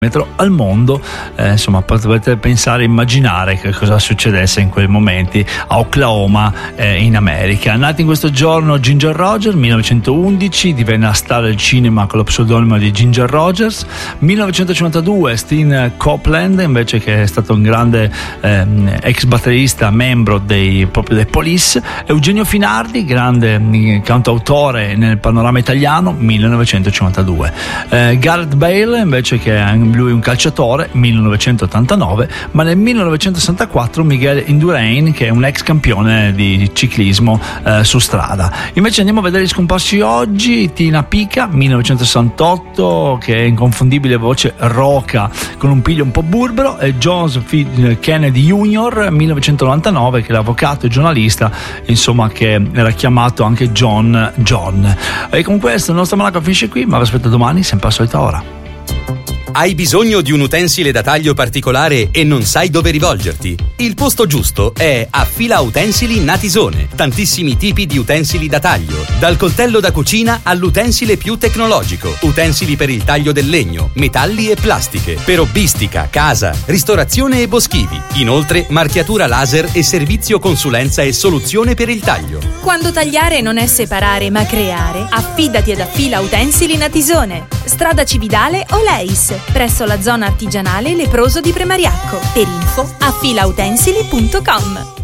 al mondo, insomma potete pensare, immaginare che cosa succedesse in quei momenti a Oklahoma, in America. Nato in questo giorno Ginger Rogers, 1911 divenne una star del cinema con lo pseudonimo di Ginger Rogers. 1952 Steen Copeland, invece, che è stato un grande ex batterista, membro proprio dei Police. Eugenio Finardi, grande cantautore nel panorama italiano, 1952. Gareth Bale, invece, che è lui un calciatore, 1989, ma nel 1964 Miguel Indurain, che è un ex campione di ciclismo su strada. Invece andiamo a vedere gli scomparsi oggi. Tina Pica, 1968, che è inconfondibile voce roca con un piglio un po' burbero, e John F. Kennedy Jr., 1999, che è l'avvocato e giornalista, insomma, che era chiamato anche John. E con questo il nostro Monaco finisce qui, ma vi aspetto domani sempre alla solita ora. Hai bisogno di un utensile da taglio particolare e non sai dove rivolgerti? Il posto giusto è Affila Utensili Natisone. Tantissimi tipi di utensili da taglio, dal coltello da cucina all'utensile più tecnologico, utensili per il taglio del legno, metalli e plastiche, per hobbistica, casa, ristorazione e boschivi. Inoltre marchiatura laser e servizio consulenza e soluzione per il taglio. Quando tagliare non è separare ma creare, affidati ad Affila Utensili Natisone. Strada Cividale o Leis, presso la zona artigianale Leproso di Premariacco. Per info affilautensili.com.